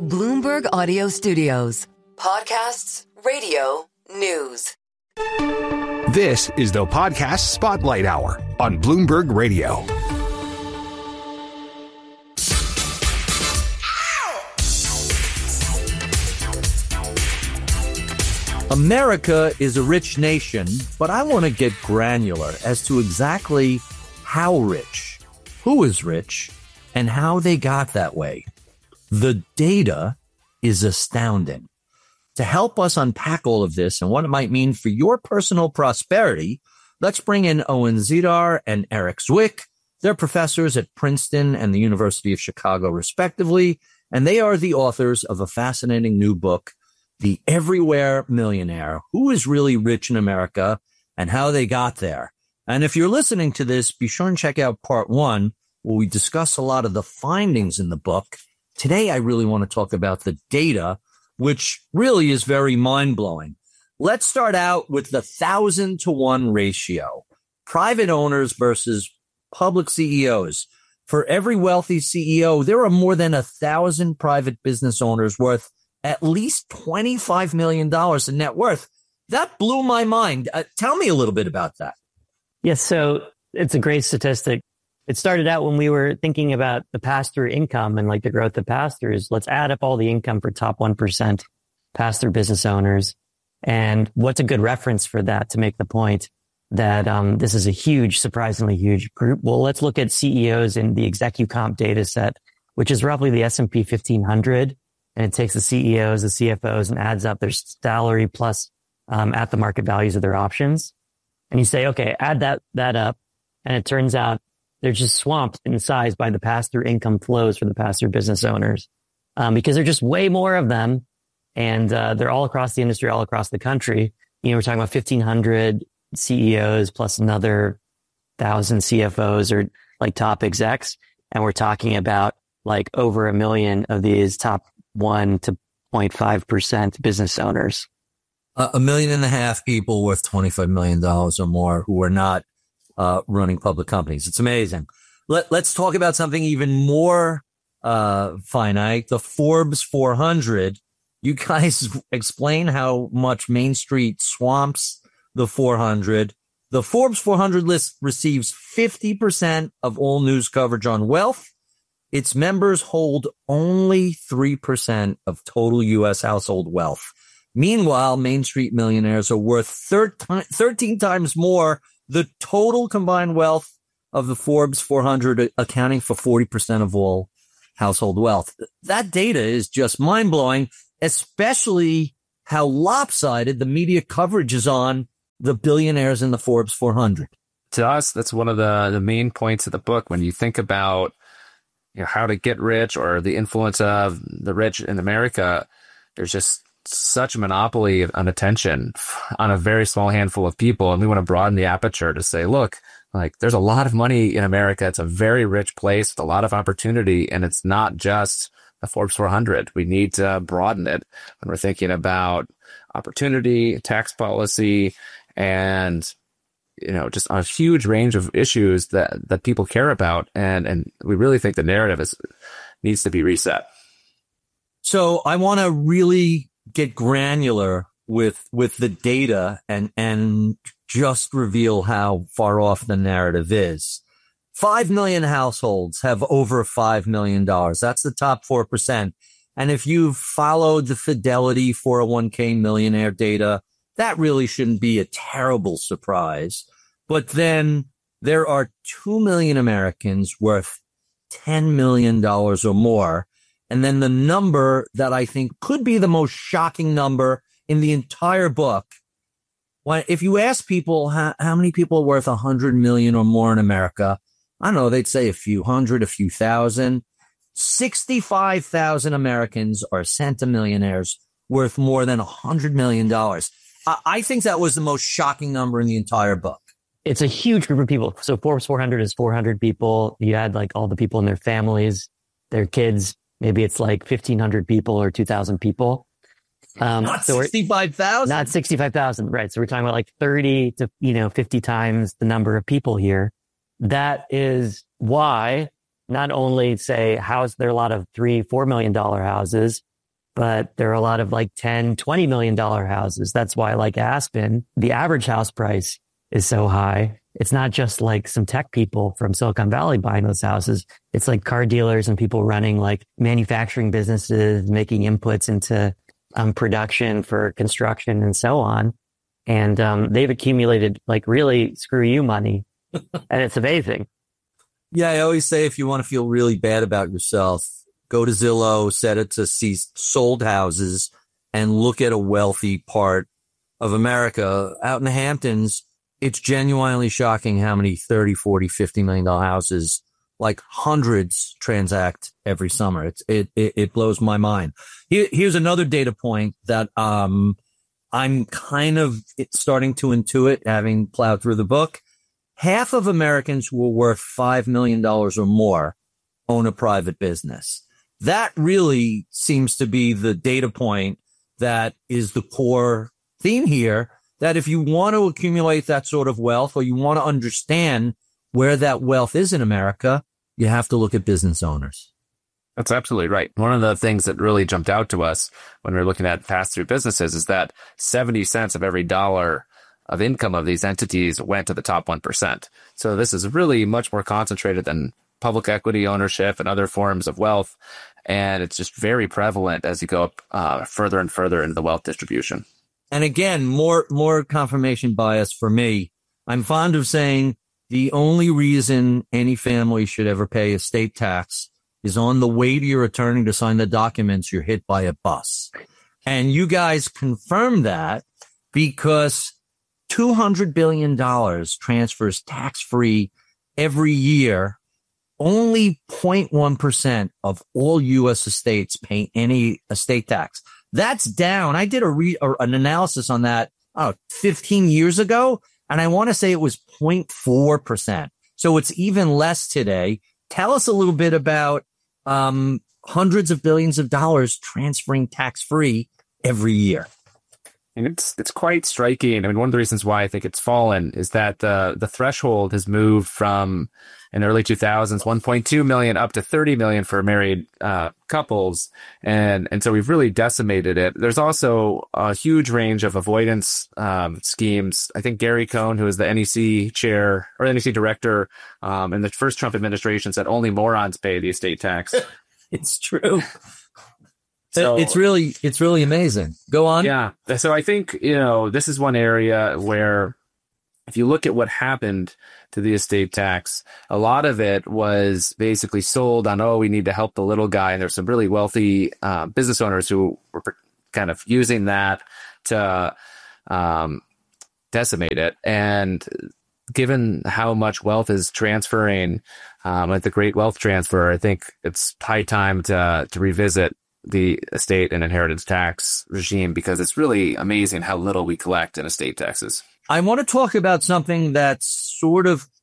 Bloomberg Audio Studios. Podcasts, radio, news. This is the Podcast Spotlight Hour on Bloomberg Radio. America is a rich nation, but I want to get granular as to exactly how rich, who is rich, and how they got that way. The data is astounding. To help us unpack all of this and what it might mean for your personal prosperity, let's bring in Owen Zidar and Eric Zwick. They're professors at Princeton and the University of Chicago, respectively, and they are the authors of a fascinating new book, The Everywhere Millionaire: Who is Really Rich in America and How They Got There. And if you're listening to this, be sure and check out part 1, where we discuss a lot of the findings in the book. Today, I really want to talk about the data, which really is very mind-blowing. Let's start out with the 1,000-to-1 ratio. Private owners versus public CEOs. For every wealthy CEO, there are more than 1,000 private business owners worth at least $25 million in net worth. That blew my mind. Tell me a little bit about that. Yes, so it's a great statistic. It started out when we were thinking about the pass-through income and like the growth of pass-throughs. Let's add up all the income for top 1% pass-through business owners. And what's a good reference for that to make the point that this is a huge, surprisingly huge group? Well, let's look at CEOs in the ExecuComp data set, which is roughly the S&P 1500. And it takes the CEOs, the CFOs, and adds up their salary plus at the market values of their options. And you say, okay, add that up. And it turns out they're just swamped in size by the pass-through income flows for the pass-through business owners, because there's just way more of them, and they're all across the industry, all across the country. You know, we're talking about 1,500 CEOs plus another 1,000 CFOs or like top execs, and we're talking about like over 1 million of these top 1 to 0.5% business owners. 1.5 million people worth $25 million or more who are not running public companies. It's amazing. Let's talk about something even more finite. The Forbes 400. You guys explain how much Main Street swamps the 400. The Forbes 400 list receives 50% of all news coverage on wealth. Its members hold only 3% of total U.S. household wealth. Meanwhile, Main Street millionaires are worth 13 times more the total combined wealth of the Forbes 400, accounting for 40% of all household wealth. That data is just mind-blowing, especially how lopsided the media coverage is on the billionaires in the Forbes 400. To us, that's one of the main points of the book. When you think about how to get rich or the influence of the rich in America, there's just such a monopoly on attention on a very small handful of people. And we want to broaden the aperture to say, look, like there's a lot of money in America. It's a very rich place with a lot of opportunity. And it's not just the Forbes 400. We need to broaden it when we're thinking about opportunity, tax policy, and just a huge range of issues that people care about. And we really think the narrative needs to be reset. So I want to really get granular with the data and just reveal how far off the narrative is. 5 million households have over $5 million. That's the top 4%. And if you've followed the Fidelity 401k millionaire data, that really shouldn't be a terrible surprise. But then there are 2 million Americans worth $10 million or more. And then the number that I think could be the most shocking number in the entire book. If you ask people how many people are worth 100 million or more in America, I don't know, they'd say a few hundred, a few thousand. 65,000 Americans are centimillionaires worth more than $100 million. I think that was the most shocking number in the entire book. It's a huge group of people. So Forbes 400 is 400 people. You add like all the people in their families, their kids. Maybe it's like 1,500 people or 2,000 people. Not 65,000. Not 65,000, right? So we're talking about like 30 to 50 times the number of people here. That is why not only say there are a lot of $3-4 million houses, but there are a lot of like $10, $20 million houses. That's why, like Aspen, the average house price is so high. It's not just like some tech people from Silicon Valley buying those houses. It's like car dealers and people running like manufacturing businesses, making inputs into production for construction and so on. And they've accumulated like really screw you money. And it's amazing. Yeah, I always say if you want to feel really bad about yourself, go to Zillow, set it to see sold houses, and look at a wealthy part of America. Out in the Hamptons, it's genuinely shocking how many 30, 40, $50 million houses, like hundreds, transact every summer. It blows my mind. Here's another data point that I'm kind of starting to intuit, having plowed through the book. Half of Americans who are worth $5 million or more own a private business. That really seems to be the data point that is the core theme here, that if you want to accumulate that sort of wealth, or you want to understand where that wealth is in America, you have to look at business owners. That's absolutely right. One of the things that really jumped out to us when we were looking at pass-through businesses is that 70 cents of every dollar of income of these entities went to the top 1%. So this is really much more concentrated than public equity ownership and other forms of wealth. And it's just very prevalent as you go up further and further into the wealth distribution. And again, more confirmation bias for me. I'm fond of saying the only reason any family should ever pay estate tax is on the way to your attorney to sign the documents, you're hit by a bus. And you guys confirm that because $200 billion transfers tax-free every year. Only 0.1% of all U.S. estates pay any estate tax. That's down. I did an analysis on that 15 years ago, and I want to say it was 0.4%. So it's even less today. Tell us a little bit about hundreds of billions of dollars transferring tax-free every year. And it's quite striking. I mean, one of the reasons why I think it's fallen is that the threshold has moved from, in the early 2000s, 1.2 million up to 30 million for married couples. And so we've really decimated it. There's also a huge range of avoidance schemes. I think Gary Cohn, who is the NEC chair or NEC director in the first Trump administration, said only morons pay the estate tax. It's true. So, it's really amazing. Go on. Yeah. So I think, this is one area where if you look at what happened to the estate tax, a lot of it was basically sold on, we need to help the little guy. And there's some really wealthy business owners who were kind of using that to decimate it. And given how much wealth is transferring, like the great wealth transfer, I think it's high time to revisit the estate and inheritance tax regime, because it's really amazing how little we collect in estate taxes. I want to talk about something that's sort of